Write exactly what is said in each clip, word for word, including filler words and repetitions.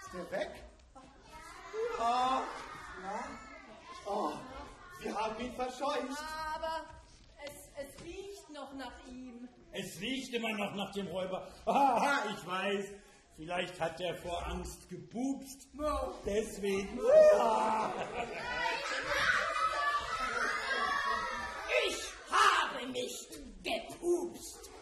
Ist der weg? Ja. Oh, wir haben ihn verscheucht. Aber es, es riecht noch nach ihm. Es riecht immer noch nach dem Räuber. Haha, ich weiß. Vielleicht hat er vor Angst gepupst. Deswegen. Ich habe nicht gepupst.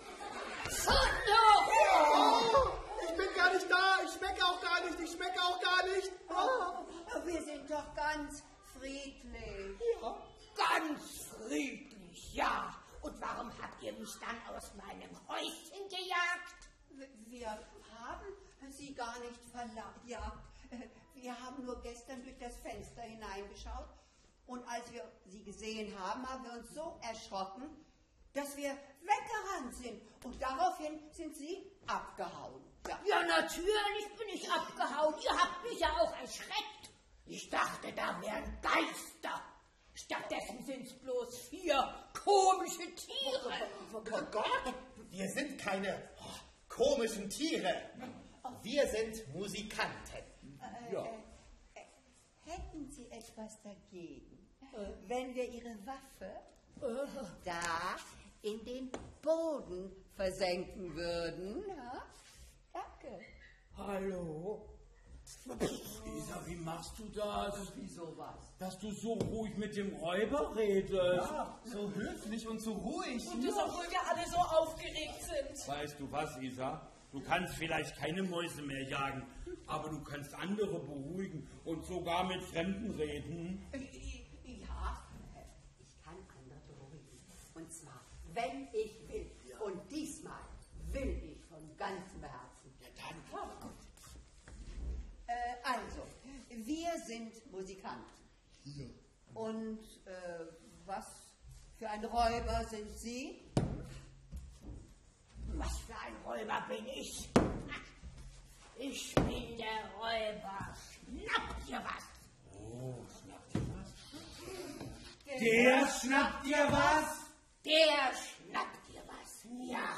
Oh, ich bin gar nicht da. Ich schmecke auch gar nicht. Ich schmecke auch gar nicht. Oh, wir sind doch ganz friedlich. Ja. Ganz friedlich, ja. Und warum habt ihr mich dann aus meinem Häuschen gejagt? Wir haben Sie gar nicht verjagt. Wir haben nur gestern durch das Fenster hineingeschaut. Und als wir Sie gesehen haben, haben wir uns so erschrocken, dass wir weggerannt sind. Und daraufhin sind Sie abgehauen. Ja, ja, natürlich bin ich abgehauen. Ihr habt mich ja auch erschreckt. Ich dachte, da wären Geister. Stattdessen sind es bloß vier komische Tiere. Oh Gott, wir sind keine komischen Tiere. Wir sind Musikanten. Äh, ja. äh, äh, hätten Sie etwas dagegen, äh, wenn wir Ihre Waffe äh, da in den Boden versenken würden? Ja? Danke. Hallo? Isa, wie machst du das? Wieso was? Dass du so ruhig mit dem Räuber redest. Ja, so höflich und so ruhig. Und das, obwohl wir alle so aufgeregt sind. Weißt du was, Isa? Du kannst vielleicht keine Mäuse mehr jagen, aber du kannst andere beruhigen und sogar mit Fremden reden. Ja, ich kann andere beruhigen. Und zwar, wenn ich will. Ja. Und diesmal will ich von ganzem Herzen. Ja, dann. Oh, gut. Äh, also, wir sind Musikanten. Ja. Und äh, was für ein Räuber sind Sie? Was für ein Räuber bin ich? Ich bin der Räuber. Schnappt ihr was? Oh, schnappt ihr was? Der, der schnappt dir was? Der schnappt dir was, ja.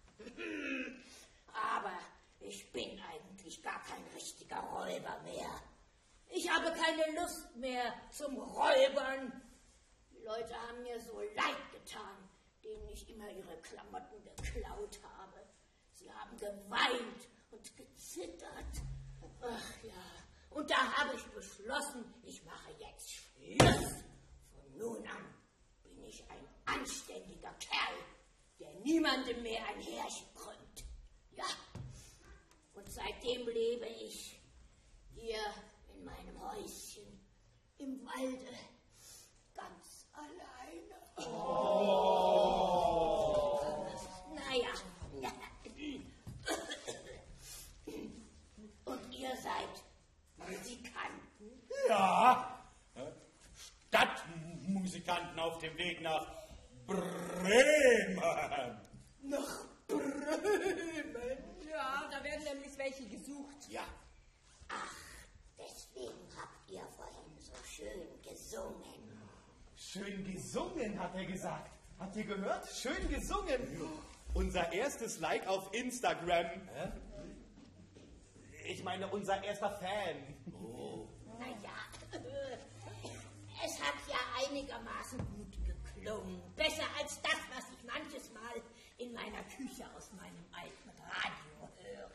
Aber ich bin eigentlich gar kein richtiger Räuber mehr. Ich habe keine Lust mehr zum Räubern. Die Leute haben mir so leid getan, denen ich immer ihre Klamotten geklaut habe. Sie haben geweint und gezittert. Ach ja, und da habe ich beschlossen, ich mache jetzt Schluss. Von nun an bin ich ein anständiger Kerl, der niemandem mehr ein Härchen krümmt. Ja, und seitdem lebe ich hier in meinem Häuschen im Walde ganz alleine. Oh. Naja. Und ihr seid Musikanten? Ja. Stadtmusikanten auf dem Weg nach Bremen. Nach Bremen? Ja, da werden nämlich welche gesucht. Ja. Ach, deswegen habt ihr vorhin so schön gesungen. Schön gesungen, hat er gesagt. Habt ihr gehört? Schön gesungen. Ja. Unser erstes Like auf Instagram. Hä? Ich meine, unser erster Fan. Oh. Naja, es hat ja einigermaßen